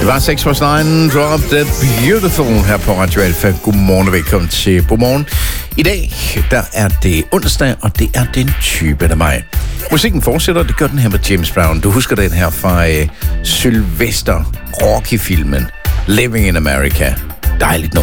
var 6 for 9, Drop Dead Beautiful her på Radio Alfa. Godmorgen og velkommen til Godmorgen. I dag, der er det onsdag, og det er den 20. maj. Musikken fortsætter, det gør den her med James Brown. Du husker den her fra Sylvester Rocky-filmen Living in America. Dejligt